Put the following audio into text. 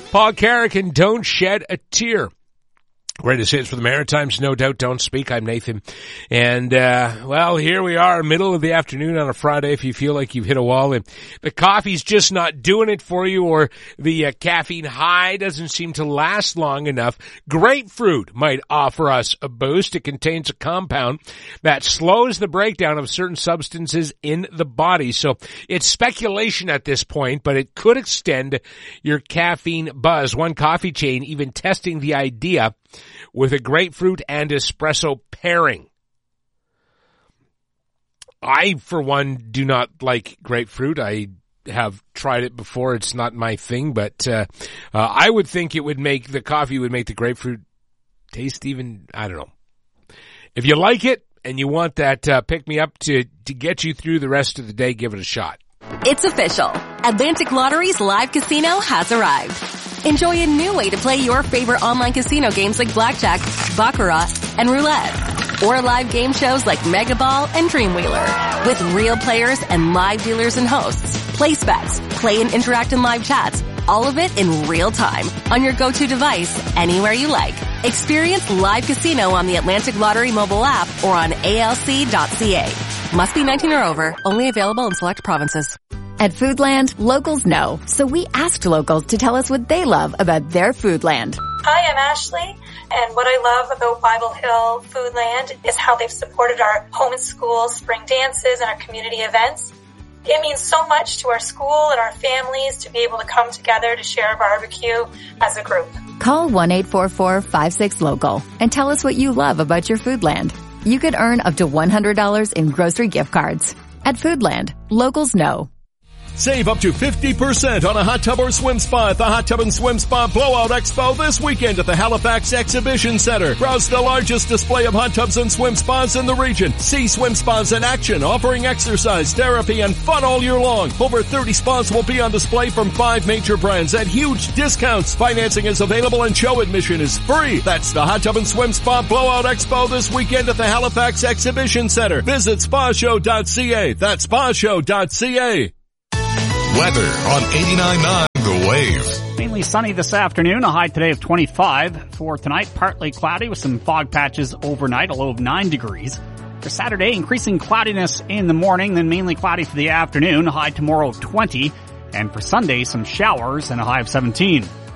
Paul Carrick and Don't Shed a Tear. Greatest hits for the Maritimes, no doubt. Don't speak. I'm Nathan. And, well, here we are, middle of the afternoon on a Friday. If you feel like you've hit a wall and the coffee's just not doing it for you, or the caffeine high doesn't seem to last long enough, grapefruit might offer us a boost. It contains a compound that slows the breakdown of certain substances in the body. So it's speculation at this point, but it could extend your caffeine buzz. One coffee chain even testing the idea with a grapefruit and espresso pairing. I, for one, do not like grapefruit. I have tried it before. It's not my thing, but I would think it would make the coffee would make the grapefruit taste even, I don't know. If you like it and you want that pick-me-up to get you through the rest of the day, give it a shot. It's official. Atlantic Lottery's live casino has arrived. Enjoy a new way to play your favorite online casino games like Blackjack, Baccarat, and Roulette. Or live game shows like Mega Ball and Dreamwheeler. With real players and live dealers and hosts. Place bets, play and interact in live chats. All of it in real time on your go-to device anywhere you like. Experience live casino on the Atlantic Lottery mobile app or on alc.ca. Must be 19 or over. Only available in select provinces. At Foodland, locals know, so we asked locals to tell us what they love about their Foodland. Hi, I'm Ashley, and what I love about Bible Hill Foodland is how they've supported our home and school spring dances and our community events. It means so much to our school and our families to be able to come together to share a barbecue as a group. Call 1-844-56-LOCAL and tell us what you love about your Foodland. You could earn up to $100 in grocery gift cards. At Foodland, locals know. Save up to 50% on a hot tub or swim spa at the Hot Tub and Swim Spa Blowout Expo this weekend at the Halifax Exhibition Center. Browse the largest display of hot tubs and swim spas in the region. See swim spas in action, offering exercise, therapy, and fun all year long. Over 30 spas will be on display from 5 major brands at huge discounts. Financing is available and show admission is free. That's the Hot Tub and Swim Spa Blowout Expo this weekend at the Halifax Exhibition Center. Visit spashow.ca. That's spashow.ca. Weather on 89.9 The Wave. Mainly sunny this afternoon, a high today of 25. For tonight, partly cloudy with some fog patches overnight, a low of 9 degrees. For Saturday, increasing cloudiness in the morning, then mainly cloudy for the afternoon, a high tomorrow of 20. And for Sunday, some showers and a high of 17.